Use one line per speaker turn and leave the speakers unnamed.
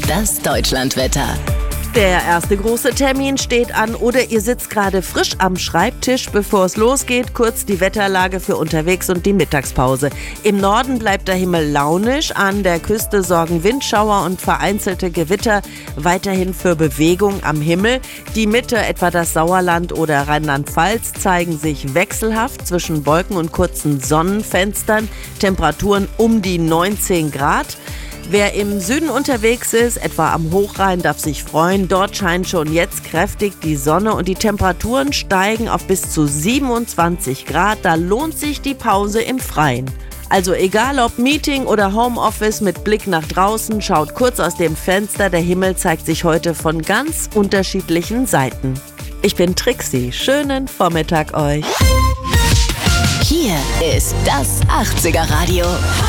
Das Deutschlandwetter.
Der erste große Termin steht an oder ihr sitzt gerade frisch am Schreibtisch, bevor es losgeht. Kurz die Wetterlage für unterwegs und die Mittagspause. Im Norden bleibt der Himmel launisch, an der Küste sorgen Windschauer und vereinzelte Gewitter weiterhin für Bewegung am Himmel. Die Mitte, etwa das Sauerland oder Rheinland-Pfalz, zeigen sich wechselhaft zwischen Wolken und kurzen Sonnenfenstern. Temperaturen um die 19 Grad. Wer im Süden unterwegs ist, etwa am Hochrhein, darf sich freuen. Dort scheint schon jetzt kräftig die Sonne und die Temperaturen steigen auf bis zu 27 Grad. Da lohnt sich die Pause im Freien. Also egal ob Meeting oder Homeoffice, mit Blick nach draußen, schaut kurz aus dem Fenster. Der Himmel zeigt sich heute von ganz unterschiedlichen Seiten. Ich bin Trixie. Schönen Vormittag euch.
Hier ist das 80er Radio.